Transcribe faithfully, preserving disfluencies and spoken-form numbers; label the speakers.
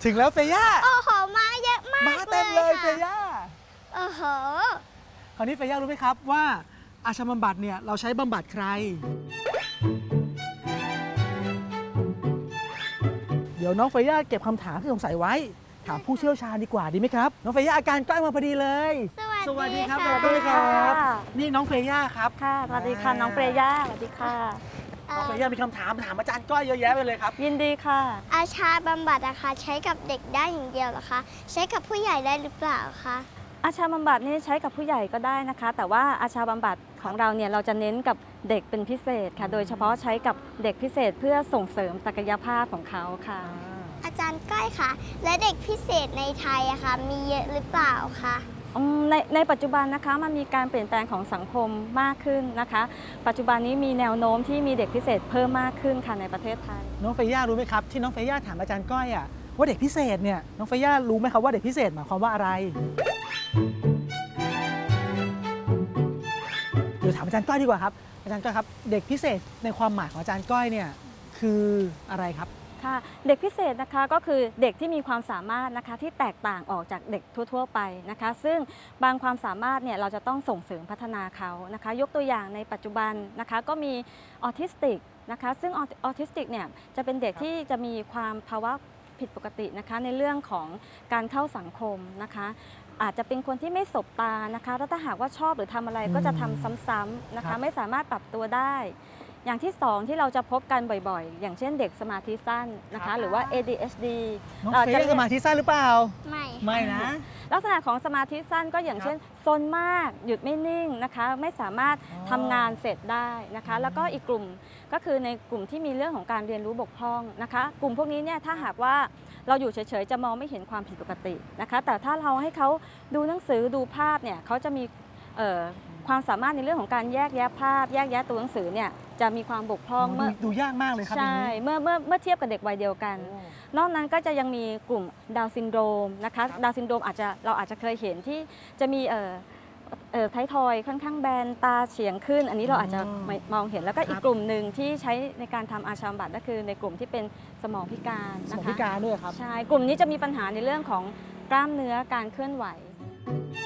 Speaker 1: ถึงแล้วเฟย่า
Speaker 2: โอ้โหมาเยอะมาก
Speaker 1: มาเต็มเลยเฟย่า
Speaker 2: โอ้โห
Speaker 1: คราวนี้เฟย่ารู้ไหมครับว่าอาชญาบำบัดเนี่ยเราใช้บำบัดใครเดี๋ยวน้องเฟย่าเก็บคำถามที่สงสัยไว้ถามผู้เชี่ยวชาญดีกว่าดีไหมครับน้องเฟย่าอาการใกล้มาพอดีเลย
Speaker 2: สวัสดีครับ
Speaker 1: สวัสดีครับนี่น้องเฟย่าครับ
Speaker 3: ค่ะสวัสดีค่ะน้องเฟย่าสวัสดีค่ะ
Speaker 1: น้องเฟย่ามีคำถามถามอาจารย์ก้อยเยอะแยะไปเลยครับ
Speaker 3: ยินดีค่ะ
Speaker 2: อาชาบำบัดนะคะใช้กับเด็กได้อย่างเดียวเหรอคะใช้กับผู้ใหญ่ได้หรือเปล่าคะ
Speaker 3: อาชาบำบัดนี่ใช้กับผู้ใหญ่ก็ได้นะคะแต่ว่าอาชาบำบัดของเราเนี่ยเราจะเน้นกับเด็กเป็นพิเศษค่ะโดยเฉพาะใช้กับเด็กพิเศษเพื่อส่งเสริมศักยภาพของเขาค่ะ
Speaker 2: อาจารย์ก้อยคะและเด็กพิเศษในไทยอะคะมีเยอะหรือเปล่าคะ
Speaker 3: ในในปัจจุบันนะคะมันมีการเปลี่ยนแปลงของสังคมมากขึ้นนะคะปัจจุบันนี้มีแนวโน้มที่มีเด็กพิเศษเพิ่มมากขึ้นค่ะในประเทศไทย
Speaker 1: น้องเฟย่ารู้ไหมครับที่น้องเฟย่าถามอาจารย์ก้อยอะว่าเด็กพิเศษเนี่ยน้องเฟย่ารู้ไหมครับว่าเด็กพิเศษหมายความว่าอะไรเดี๋ยวถามอาจารย์ก้อยดีกว่าครับอาจารย์ก้อยครับเด็กพิเศษในความหมายของอาจารย์ก้อยเนี่ยคืออะไรครับ
Speaker 3: ค่ะเด็กพิเศษนะคะก็คือเด็กที่มีความสามารถนะคะที่แตกต่างออกจากเด็กทั่วๆไปนะคะซึ่งบางความสามารถเนี่ยเราจะต้องส่งเสริมพัฒนาเขานะคะยกตัวอย่างในปัจจุบันนะคะก็มีออทิสติกนะคะซึ่งออทิสติกเนี่ยจะเป็นเด็กที่จะมีความภาวะผิดปกตินะคะในเรื่องของการเข้าสังคมนะคะอาจจะเป็นคนที่ไม่สบตานะคะแล้วถ้าหากว่าชอบหรือทำอะไรก็จะทำซ้ำๆนะคะไม่สามารถปรับตัวได้อย่างที่สองที่เราจะพบกันบ่อยๆอย่างเช่นเด็กสมาธิสั้นนะคะหรือว่า เอ ดี เอช ดี
Speaker 1: น้องเฟย่าสมาธิสั้นหรือเปล่า
Speaker 2: ไม่
Speaker 1: ไม่นะ
Speaker 3: ลักษณะของสมาธิสั้นก็อย่างเช่นซนมากหยุดไม่นิ่งนะคะไม่สามารถทำงานเสร็จได้นะคะแล้วก็อีกกลุ่มก็คือในกลุ่มที่มีเรื่องของการเรียนรู้บกพร่องนะคะกลุ่มพวกนี้เนี่ยถ้าหากว่าเราอยู่เฉยๆจะมองไม่เห็นความผิดปกตินะคะแต่ถ้าเราให้เขาดูหนังสือดูภาพเนี่ยเขาจะมีความสามารถในเรื่องของการแยกแยะภาพแยกแยะตัวหนังสือเนี่ยจะมีความบกพร่อง
Speaker 1: เมื่อดูยากมากเลยครับ
Speaker 3: ใช่เมื่อเมื่อเมื่อเทียบกับเด็กวัยเดียวกันนอกนั้นก็จะยังมีกลุ่มดาวน์ซินโดรมนะคะดาวน์ซินโดรมอาจจะเราอาจจะเคยเห็นที่จะมีเอ่อเอ่อไททอยค่อนข้างแบนตาเฉียงขึ้นอันนี้เราอาจจะมองเห็นแล้วก็อีกกลุ่มหนึ่งที่ใช้ในการทำอาชญาบำบัดก็คือในกลุ่มที่เป็นสมองพิการนะคะ
Speaker 1: สมองพิการด้วยครับ
Speaker 3: ใช่กลุ่มนี้จะมีปัญหาในเรื่องของกล้ามเนื้อการเคลื่อนไหว